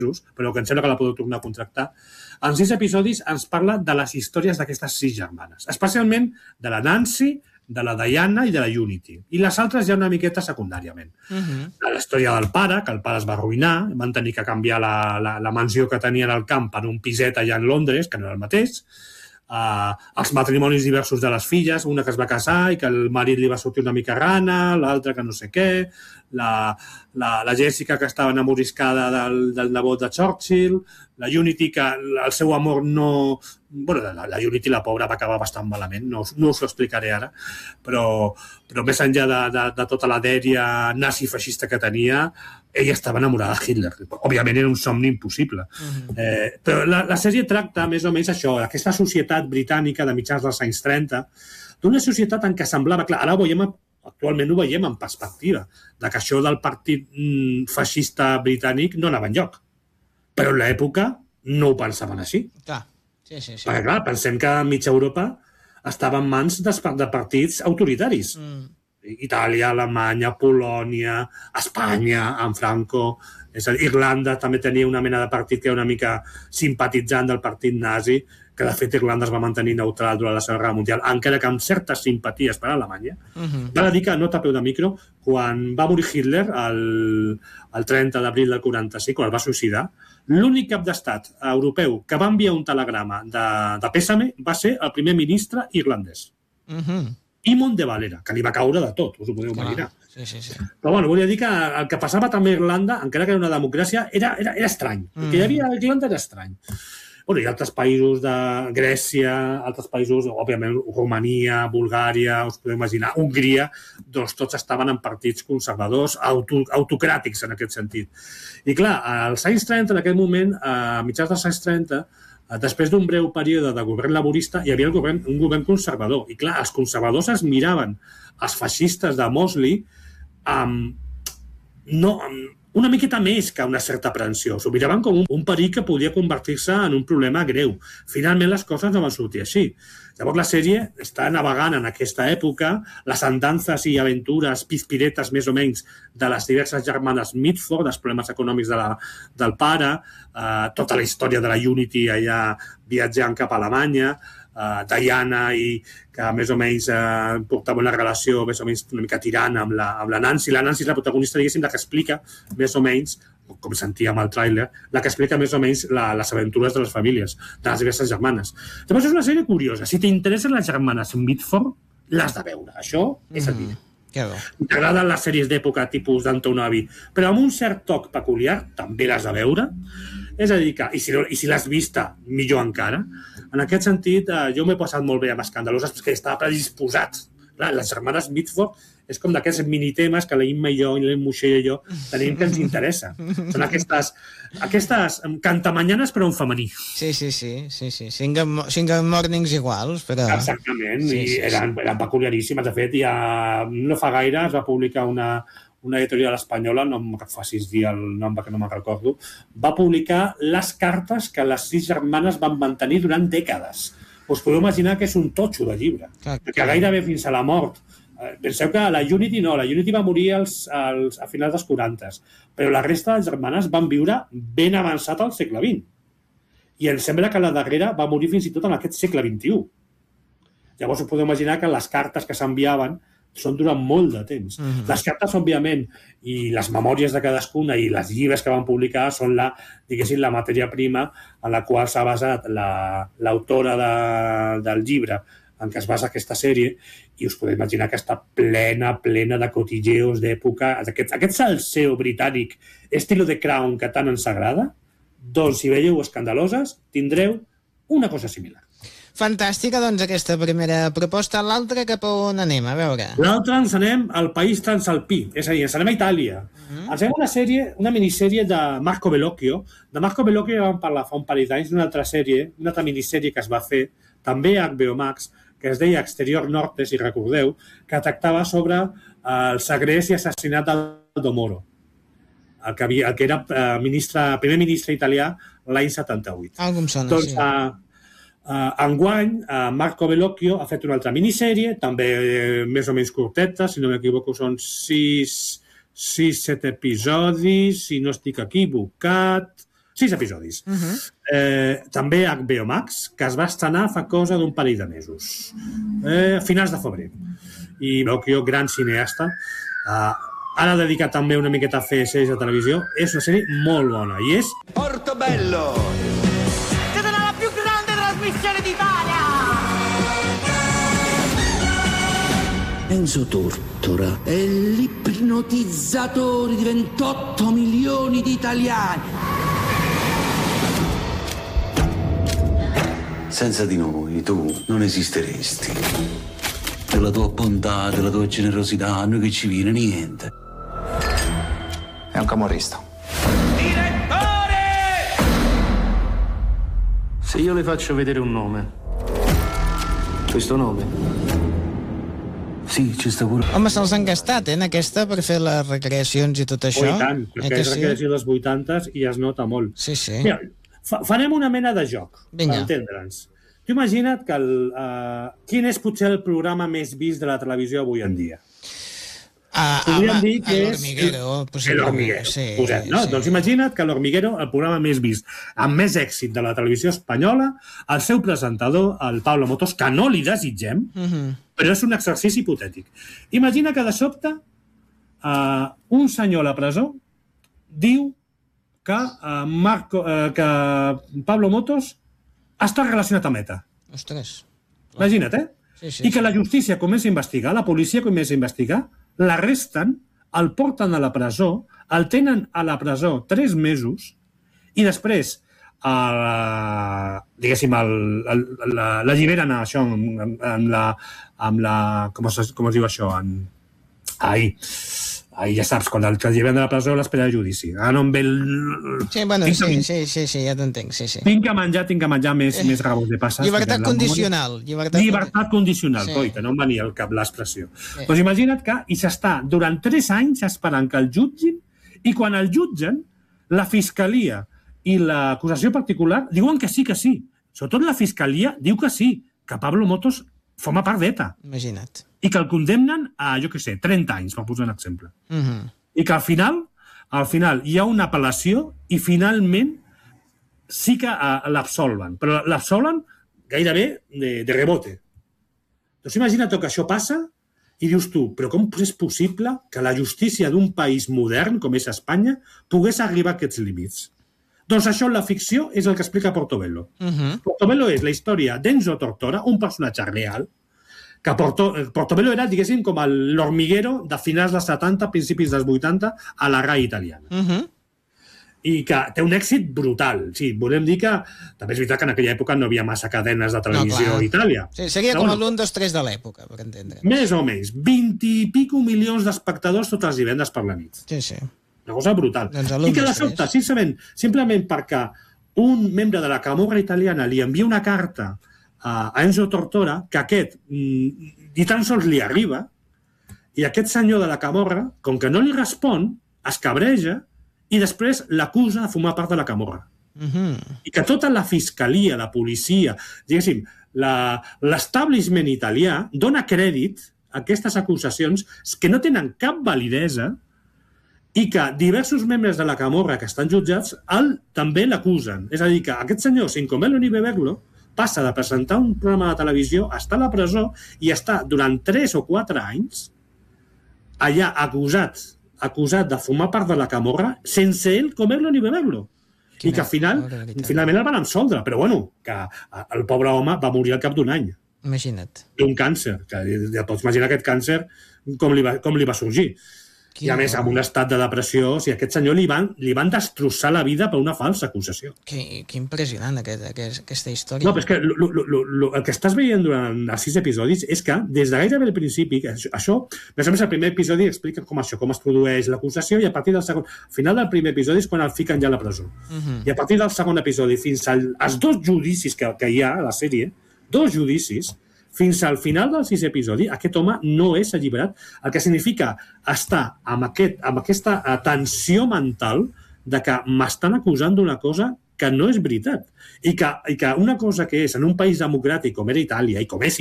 però que em sembla que la podeu tornar a contractar. En 6 episodis ens parla de les històries d'aquestes 6 germanes, especialment de la Nancy, de la Diana i de la Unity. I les altres ja una miqueta secundàriament. La història del pare, que el pare es va arruïnar, van tenir que canviar la mansió que tenien al camp per un piset allà en Londres, que no era el mateix. Els matrimonis diversos de les filles, una que es va casar i que el marit li va sortir una mica rana, l'altra que no sé què, la Jessica que estava enamoriscada del nebot de Churchill, la Unity que el seu amor no... Bueno, la Unity, la pobra, va acabar bastant malament, no us ho explicaré ara, però més enllà de tota la dèria nazi-feixista que tenia, ella estava enamorada de Hitler. Òbviament era un somni impossible. Però la sèrie tracta més o menys això, aquesta societat britànica de mitjans dels anys 30, d'una societat en què semblava... Clar, ara actualment ho veiem en perspectiva, de que això del partit feixista britànic no anava enlloc. Però en l'època no ho pensaven així. Clar, sí. Perquè, clar, pensem que mitja Europa estava en mans de partits autoritaris. Itàlia, Alemanya, Polònia, Espanya, amb Franco... És a dir, Irlanda també tenia una mena de partit que era una mica simpatitzant del partit nazi, que de fet Irlanda es va mantenir neutral durant la Segona Guerra Mundial, encara que amb certes simpaties per a Alemanya. Val a dir que, nota a peu de micro, quan va morir Hitler, el 30 d'abril del 45, quan el va suïcidar, l'únic cap d'estat europeu que va enviar un telegrama de pèsame va ser el primer ministre irlandès. Eamon de Valera, que li va caure de tot, us ho podeu imaginar. Sí. Però bueno, volia dir que el que passava també a Irlanda, encara que era una democràcia, era estrany. El que hi havia a Irlanda era estrany. Bueno, i altres països de Grècia, altres països, òbviament, Romania, Bulgària, us podeu imaginar, Hongria, doncs tots estaven en partits conservadors, autocràtics en aquest sentit. I clar, als anys 30, en aquest moment, a mitjans dels anys 30, després d'un breu període de govern laborista, hi havia un govern conservador. I clar, els conservadors es miraven els feixistes de Mosley amb una miqueta més que una certa aprensió. S'ho miraven com un perill que podia convertir-se en un problema greu. Finalment les coses no van sortir així. Llavors la sèrie està navegant en aquesta època, les andances i aventures pispiretes més o menys de les diverses germanes Mitford, els problemes econòmics del pare, tota la història de la Unity allà viatjant cap a Alemanya, Diana, i que més o menys portava una relació més o menys una mica tirant amb la Nancy. La Nancy és la protagonista, diguéssim, la que explica més o menys, com sentíem al tràiler, la que explica més o menys les aventures de les famílies, de les diverses germanes. Llavors és una sèrie curiosa. Si t'interessen les germanes Mitford, l'has de veure. Això és el vídeo. T'agraden les sèries d'època tipus d'Anton Abbey, però amb un cert toc peculiar també l'has de veure. És a dir, que, i si l'has vista, millor encara. En aquest sentit, jo m'he passat molt bé amb Escandaloses perquè estava predisposat. Clar, les germanes Mitford és com d'aquests minitemes que la Imma i jo, i l'Em Moixer i jo, tenim que ens interessa. Són aquestes cantamanyanes però en femení. Sí. Cinc mornings iguals, però... Exactament, i eren peculiaríssimes. De fet, ja no fa gaire es va publicar una editorial espanyola, no em facis dir el nom perquè no me'n recordo, va publicar les cartes que les 6 germanes van mantenir durant dècades. Us podeu imaginar que és un totxo de llibre, que gairebé fins a la mort. Penseu que la Unity no, la Unity va morir a finals dels 40, però la resta de germanes van viure ben avançat al segle XX. I em sembla que la darrera va morir fins i tot en aquest segle XXI. Llavors us podeu imaginar que les cartes que s'enviaven són durant molt de temps. Les cartes, òbviament, i les memòries de cadascuna i les llibres que van publicar són la matèria prima en la qual s'ha basat l'autora del llibre en què es basa aquesta sèrie, i us podeu imaginar que està plena de cotilleos d'època. Aquest salseo britànic, estilo de Crown, que tant ens agrada, doncs si veieu Escandaloses, tindreu una cosa similar. Fantàstica, doncs, aquesta primera proposta. L'altra, cap a on anem? A veure. L'altra ens anem al país transalpí, és a dir, ens anem a Itàlia. Ens anem a una minissèrie de Marco Bellocchio. De Marco Bellocchio vam parlar fa un parell d'anys d'una altra sèrie, una altra minissèrie que es va fer, també a HBO Max, que es deia Exterior Norte, si recordeu, que tractava sobre el segrest i assassinat d'Aldo Moro, el que era primer ministre italià l'any 78. Algú em sona, doncs, sí. Enguany, Marco Bellocchio ha fet una altra minissèrie, també més o menys curteta, si no m'equivoco són 6-7 episodis, si no estic equivocat. 6 episodis. També HBO Max, que es va estrenar fa cosa d'un parell de mesos. A finals de febrer. I veu que jo, gran cineasta, ara dedicat també una miqueta a fer sèries de televisió, és una sèrie molt bona, i és... Portobello! Siete nella più grande trasmissione d'Italia! Enzo Tortora è l'ipnotizzatore di 28 milioni di italiani. Senza di noi tu non esisteresti. Della tua bontà, della tua generosità, a noi che ci viene niente. È un camorrista. Direttore! Se io le faccio vedere un nome, questo nome... Sì, ci sta pure. Home, se'ls han gastat, en aquesta, per fer les recreacions i tot això. I tant, perquè és recreació dels 80s i es nota molt. Sí, sí. Mira, farem una mena de joc, Vinga. per entendre'ns. Tu imagina't que quin és potser el programa més vist de la televisió avui en dia? Podríem dir que és... L'Hormiguero, sí, posem, no? Doncs imagina't que l'Hormiguero, el programa més vist, amb més èxit de la televisió espanyola, el seu presentador, el Pablo Motos, que no li desitgem, però és un exercici hipotètic. Imagina que de sobte un senyor a la presó diu que Pablo Motos està relacionat amb ETA. Ostres. Imagina't, Sí, I que la justícia comença a investigar, la policia comença a investigar, l'arresten, el porten a la presó, el tenen a la presó 3 mesos i després diguéssim l'alliberen això amb la com es diu això ahir ja saps, quan el lleven de la presó l'espera de judici. Ara no em ve Sí, bueno, sí, ja t'entenc, sí. Tinc que menjar més rabos de passes. Llibertat condicional. Llibertat condicional, coita, no em venia al cap l'expressió. Doncs imagina't que s'està durant 3 anys esperant que el jutgin i quan el jutgen, la fiscalia i l'acusació particular diuen que sí. Sobretot la fiscalia diu que sí, que Pablo Motos forma part d'ETA. Imagina't. I que el condemnen a, 30 anys, per posar un exemple. I que al final hi ha una apel·lació i finalment sí que l'absolven. Però l'absolven gairebé de rebote. Doncs imagina't que això passa i dius tu, però com és possible que la justícia d'un país modern, com és Espanya, pogués arribar a aquests límits? Doncs això en la ficció és el que explica Portobello. Portobello és la història d'Enzo Tortora, un personatge real, que Portobello era, diguéssim, com l'Hormiguero de finals dels 70, principis dels 80 a la RAI italiana. I que té un èxit brutal. Sí, volem dir que també és veritat que en aquella època no hi havia massa cadenes de televisió a Itàlia. Sí, seria com l'1, 2, 3 de l'època, per entendre. Més o menys. 20 i pico milions d'espectadors tots els divendres per la nit. Sí. Una cosa brutal. Doncs I que de sobte, simplement perquè un membre de la camorra italiana li envia una carta a Enzo Tortora, que aquest ni tan sols li arriba, i aquest senyor de la camorra, com que no li respon, es cabreja i després l'acusa de formar part de la camorra. I que tota la fiscalia, la policia, diguéssim, l'establishment italià dona crèdit a aquestes acusacions que no tenen cap validesa i que diversos membres de la camorra que estan jutjats també l'acusen. És a dir, que aquest senyor, sin comerlo ni beberlo, passa de presentar un programa de televisió a estar a la presó i està durant 3 o 4 anys allà acusat de formar part de la camorra sense ell comerlo ni beberlo. I que finalment el van absoldre. Però bueno, que el pobre home va morir al cap d'un any. Imagina't. D'un càncer. Que ja pots imaginar aquest càncer com li va sorgir. I a més, amb un estat de depressió, o sigui, aquest senyor li van destrossar la vida per una falsa acusació. Que impressionant aquesta història. No, però és que el que estàs veient durant els 6 episodis és que des de gairebé el principi, això, més o menys el primer episodi explica com es produeix l'acusació i a partir del segon, al final del primer episodi és quan el fiquen ja a la presó. I a partir del segon episodi fins als 2 judicis que hi ha a la sèrie, 2 judicis, fins al final del 6è episodi, aquest home no és alliberat, el que significa estar amb aquesta tensió mental de que m'estan acusant d'una cosa que no és veritat. I que una cosa que és en un país democràtic com era Itàlia i com és